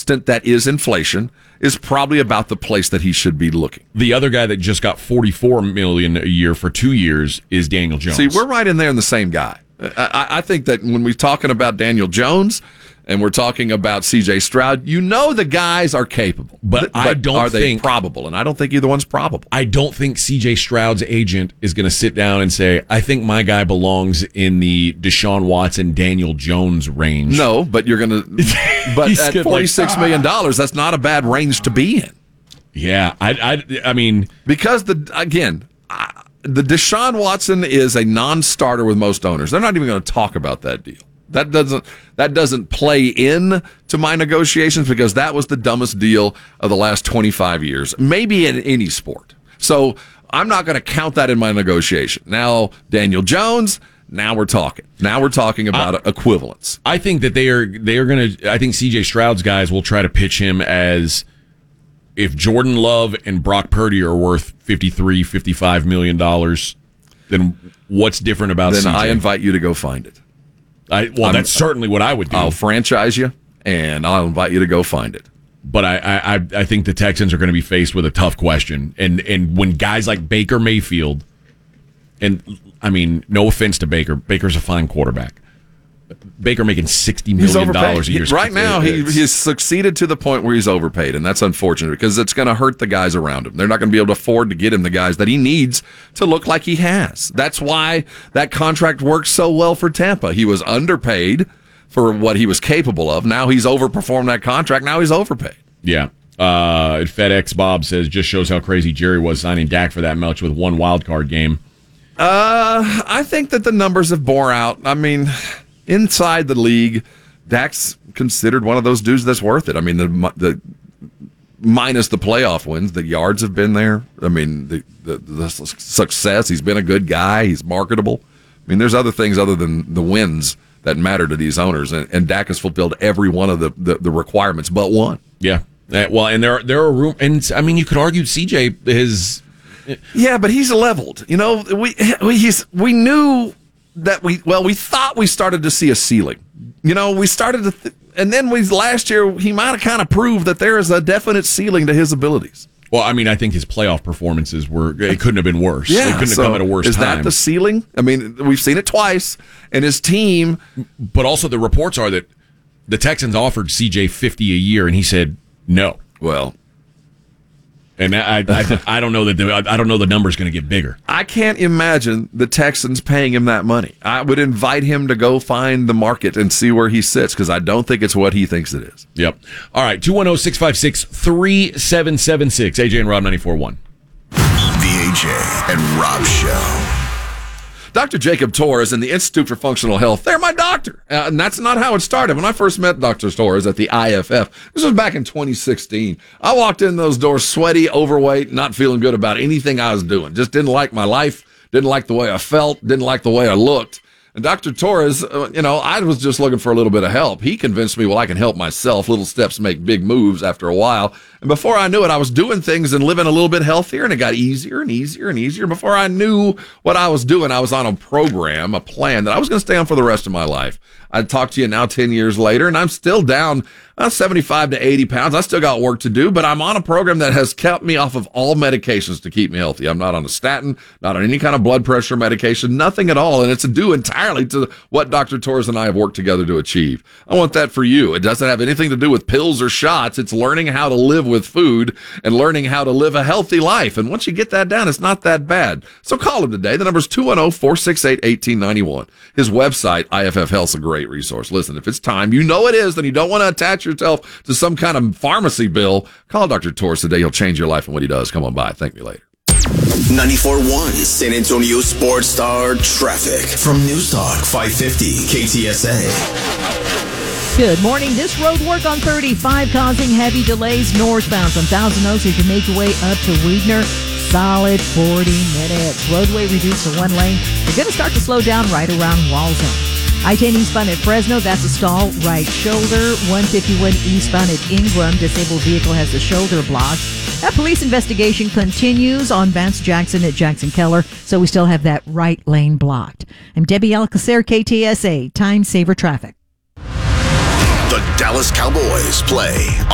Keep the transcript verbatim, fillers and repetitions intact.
constant that is inflation is probably about the place that he should be looking. The other guy that just got forty-four million dollars a year for two years is Daniel Jones. See, we're right in there in the same guy. I, I think that when we're talking about Daniel Jones and we're talking about C J Stroud, you know the guys are capable. But, but I don't are think... Are they probable? And I don't think either one's probable. I don't think C J Stroud's agent is going to sit down and say, I think my guy belongs in the Deshaun Watson, Daniel Jones range. No, but you're going to... But at forty-six million dollars, that's not a bad range to be in. Yeah, I, I, I mean... Because, the again... I, The Deshaun Watson is a non-starter with most owners. They're not even going to talk about that deal. That doesn't that doesn't play in to my negotiations because that was the dumbest deal of the last twenty-five years, maybe in any sport. So I'm not going to count that in my negotiation. Now, Daniel Jones, now we're talking. Now we're talking about I, equivalence. I think that they are they are going to. I think C J Stroud's guys will try to pitch him as, if Jordan Love and Brock Purdy are worth fifty-three, fifty-five million dollars, then what's different about then C J? I invite you to go find it. I, well, I'm, that's certainly what I would do. I'll franchise you, and I'll invite you to go find it. But I, I, I think the Texans are going to be faced with a tough question. And, and when guys like Baker Mayfield, and I mean, no offense to Baker, Baker's a fine quarterback. Baker making sixty million dollars a year. Right now, he, he's succeeded to the point where he's overpaid, and that's unfortunate because it's going to hurt the guys around him. They're not going to be able to afford to get him the guys that he needs to look like he has. That's why that contract works so well for Tampa. He was underpaid for what he was capable of. Now he's overperformed that contract. Now he's overpaid. Yeah. Uh, FedEx Bob says, just shows how crazy Jerry was signing Dak for that much with one wild card game. Uh, I think that the numbers have bore out. I mean... Inside the league, Dak's considered one of those dudes that's worth it. I mean, the the minus the playoff wins, the yards have been there. I mean, the, the the success. He's been a good guy. He's marketable. I mean, there's other things other than the wins that matter to these owners, and, and Dak has fulfilled every one of the, the, the requirements but one. Yeah. Uh, well, and there there are room, and I mean, you could argue C J is. Yeah, but he's leveled. You know, we we he's we knew. That we well we thought we started to see a ceiling, you know we started to th- and then we last year he might have kind of proved that there is a definite ceiling to his abilities. Well, I mean, I think his playoff performances were it couldn't have been worse. Yeah, it couldn't so have come at a worse is time. Is that the ceiling? I mean, we've seen it twice, and his team. But also, the reports are that the Texans offered C J fifty a year, and he said no. Well. And I, I, I don't know that the, I don't know the number's going to get bigger. I can't imagine the Texans paying him that money. I would invite him to go find the market and see where he sits because I don't think it's what he thinks it is. Yep. All right. two one zero, six five six, three seven seven six. A J and Rob ninety-four point one. The A J and Rob Show. Doctor Jacob Torres in the Institute for Functional Health. They're my doctor. Uh, and that's not how it started. When I first met Doctor Torres at the I F F, this was back in twenty sixteen. I walked in those doors sweaty, overweight, not feeling good about anything I was doing. Just didn't like my life, didn't like the way I felt, didn't like the way I looked. And Doctor Torres, uh, you know, I was just looking for a little bit of help. He convinced me, well, I can help myself. Little steps make big moves after a while. And before I knew it, I was doing things and living a little bit healthier, and it got easier and easier and easier. Before I knew what I was doing, I was on a program, a plan that I was going to stay on for the rest of my life. I talk to you now ten years later, and I'm still down uh, seventy-five to eighty pounds. I still got work to do, but I'm on a program that has kept me off of all medications to keep me healthy. I'm not on a statin, not on any kind of blood pressure medication, nothing at all, and it's due entirely to what Doctor Torres and I have worked together to achieve. I want that for you. It doesn't have anything to do with pills or shots. It's learning how to live with food and learning how to live a healthy life, and once you get that down, it's not that bad. So call him today. The number's two one zero, four six eight, one eight nine one. His website, I F F Health's a great resource. Listen, if it's time, you know it is, then you don't want to attach yourself to some kind of pharmacy bill, call Doctor Torres today. He'll change your life and what he does. Come on by. Thank me later. ninety-four point one San Antonio Sports Star Traffic from News Talk five fifty K T S A. Good morning. This road work on thirty-five causing heavy delays northbound from Thousand Oaks. You can make your way up to Weidner. Solid forty minutes. Roadway reduced to one lane. You're going to start to slow down right around Walzone. I ten eastbound at Fresno, that's a stall, right shoulder. one fifty-one eastbound at Ingram, disabled vehicle has the shoulder blocked. That police investigation continues on Vance Jackson at Jackson Keller, so we still have that right lane blocked. I'm Debbie Alcacer, K T S A, Time Saver Traffic. The Dallas Cowboys play